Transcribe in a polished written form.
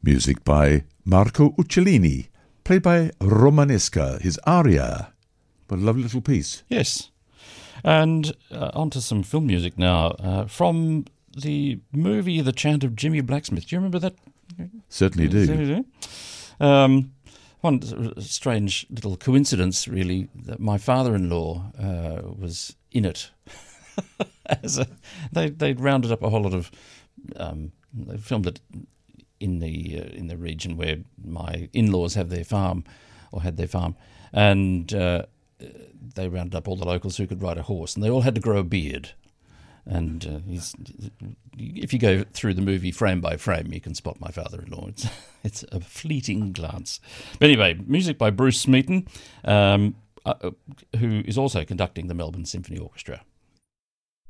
Music by Marco Uccellini, played by Romanesca, his aria. What a lovely little piece. Yes. And onto some film music now. From the movie The Chant of Jimmy Blacksmith. Do you remember that? Certainly do. One strange little coincidence, really, that my father-in-law was in it. They'd rounded up a whole lot of... they filmed it in the region where my in-laws have their farm, or had their farm, and they rounded up all the locals who could ride a horse, and they all had to grow a beard. And if you go through the movie frame by frame, you can spot my father-in-law. It's a fleeting glance. But anyway, music by Bruce Smeaton, who is also conducting the Melbourne Symphony Orchestra.